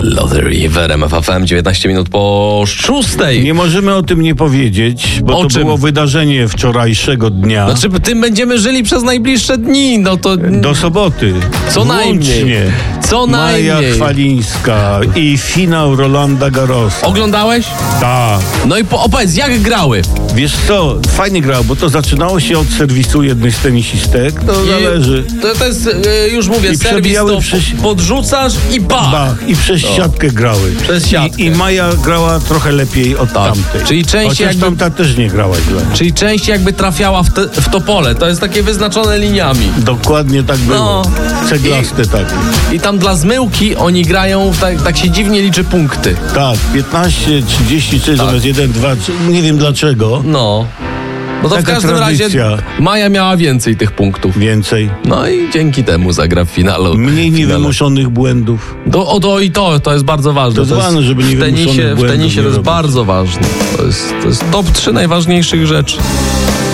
Lottery w RMF FM, 19 minut po 6. Nie możemy o tym nie powiedzieć, bo O to czym? było wydarzenie wczorajszego dnia. Znaczy, tym będziemy żyli przez najbliższe dni, no to... Do soboty. Co najmniej. Włącznie. Co Maja najmniej. Chwalińska i finał Rolanda Garrosa. Oglądałeś? Tak. No i opowiedz, jak grały? Wiesz co, fajnie grał, bo to zaczynało się od serwisu jednej z tenisistek, to zależy. To jest, już mówię, I serwis, przebijały to podrzucasz i Bach, i przez siatkę grały. Przez siatkę. I Maja grała trochę lepiej od Tak. tamtej. Czyli częściej Chociaż jakby- tamta też nie grała źle. Czyli część jakby trafiała w to pole. To jest takie wyznaczone liniami. Dokładnie tak było. No. Ceglaste takie. I tam dla zmyłki oni grają, tak się dziwnie liczy punkty. Tak, 15, 33 Tak. zamiast 1, 2, 3, nie wiem dlaczego. No. No to w Taka każdym tradycja. razie Maja miała więcej tych punktów. Więcej. No i dzięki temu zagra w finalu. Mniej w finale. niewymuszonych błędów. To jest bardzo ważne. To jest ważne, żeby w niewymuszonych tenisie błędów to jest nie robić. bardzo ważne. To jest top 3 najważniejszych rzeczy.